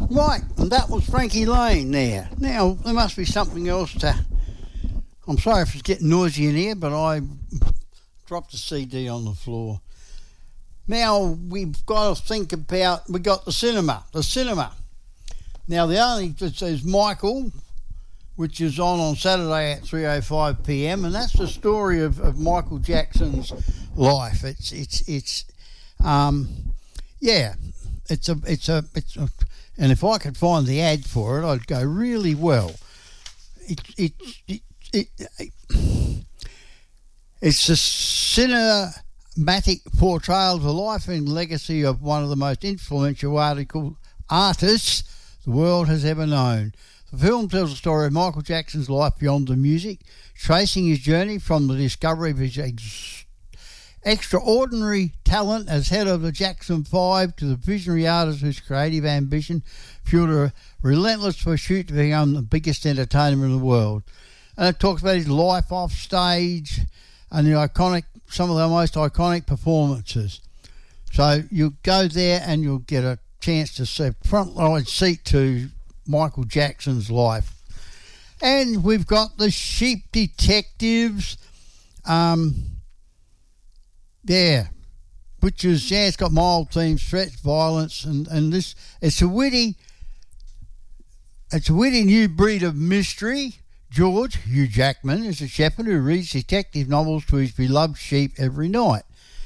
Right, and that was Frankie Lane there. Now, there must be something else to... I'm sorry if it's getting noisy in here, but I dropped the CD on the floor. Now, we've got to think about... We got the cinema. Now, the only... It says Michael, which is on Saturday at 3:05pm, and that's the story of Michael Jackson's life. It's and if I could find the ad for it, I'd go really well. It's a cinematic portrayal of the life and legacy of one of the most influential artists the world has ever known. The film tells the story of Michael Jackson's life beyond the music, tracing his journey from the discovery of his extraordinary talent as head of the Jackson 5 to the visionary artist whose creative ambition fueled a relentless pursuit to become the biggest entertainer in the world. And it talks about his life off stage and some of the most iconic performances. So you'll go there and you'll get a chance to see front line seat to Michael Jackson's life. And we've got the Sheep Detectives. Which is, it's got mild themes, threats, violence, and this, it's a witty new breed of mystery. George, Hugh Jackman, is a shepherd who reads detective novels to his beloved sheep every night.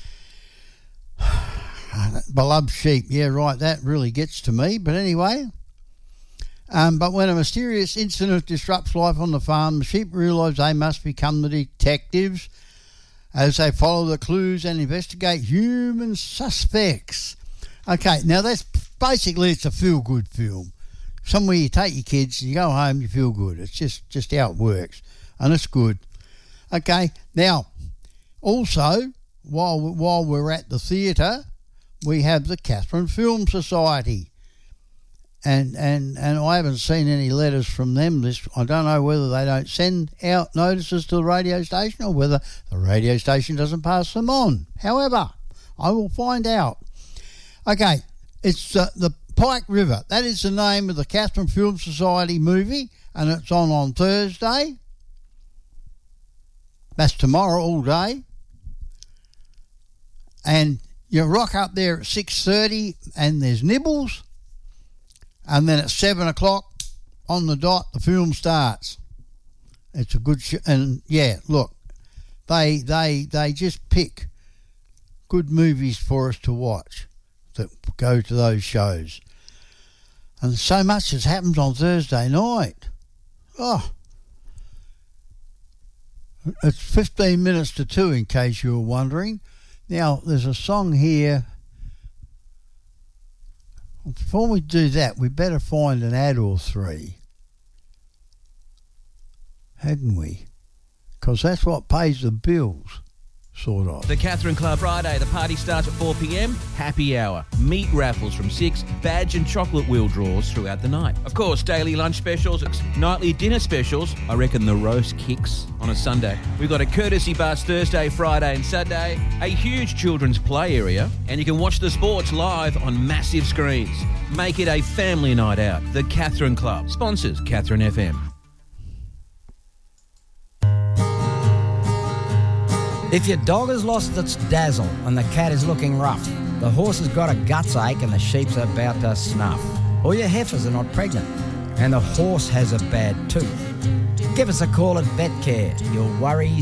Beloved sheep, yeah, right, that really gets to me, but anyway. But when a mysterious incident disrupts life on the farm, the sheep realise they must become the detectives as they follow the clues and investigate human suspects. Okay, now that's basically, it's a feel-good film. Somewhere you take your kids, you go home, you feel good. It's just how it works, and it's good. Okay, now, also, while we're at the theatre, we have the Catherine Film Society. And I haven't seen any letters from them. I don't know whether they don't send out notices to the radio station or whether the radio station doesn't pass them on. However, I will find out. Okay, it's the Pike River. That is the name of the Catherine Film Society movie, and it's on Thursday. That's tomorrow all day. And you rock up there at 6:30 and there's nibbles. And then at 7 o'clock on the dot, the film starts. It's a good show. And yeah, look, they just pick good movies for us to watch that go to those shows. And so much has happened on Thursday night. Oh, it's 15 minutes to 2 in case you were wondering. Now, there's a song here. Before we do that, we better find an ad or three, hadn't we? Because that's what pays the bills, sort of. The Catherine Club Friday, the party starts at 4pm, happy hour, meat raffles from 6, badge and chocolate wheel draws throughout the night. Of course, daily lunch specials, nightly dinner specials, I reckon the roast kicks on a Sunday. We've got a courtesy bus Thursday, Friday and Saturday, a huge children's play area, and you can watch the sports live on massive screens. Make it a family night out. The Catherine Club sponsors Catherine FM. If your dog has lost its dazzle and the cat is looking rough, the horse has got a guts ache and the sheep's about to snuff, or your heifers are not pregnant and the horse has a bad tooth, give us a call at VetCare. Your worries